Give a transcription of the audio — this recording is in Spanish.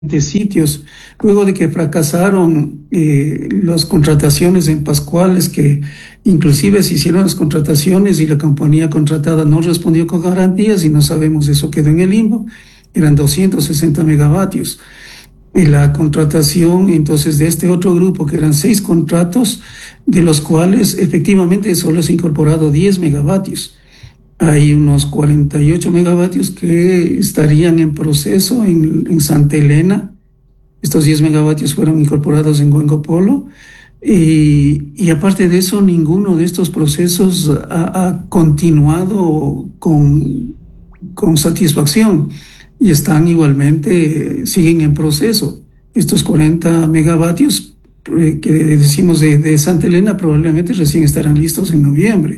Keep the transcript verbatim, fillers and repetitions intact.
de sitios, luego de que fracasaron eh, las contrataciones en Pascuales, que inclusive se hicieron las contrataciones y la compañía contratada no respondió con garantías y no sabemos, eso quedó en el limbo, eran doscientos sesenta megavatios. Y la contratación entonces de este otro grupo, que eran seis contratos, de los cuales efectivamente solo se ha incorporado diez megavatios. Hay unos cuarenta y ocho megavatios que estarían en proceso en, en Santa Elena. Estos diez megavatios fueron incorporados en Huenco Polo. Y, y aparte de eso, ninguno de estos procesos ha, ha continuado con, con satisfacción y están igualmente, siguen en proceso. Estos cuarenta megavatios eh, que decimos de, de Santa Elena probablemente recién estarán listos en noviembre.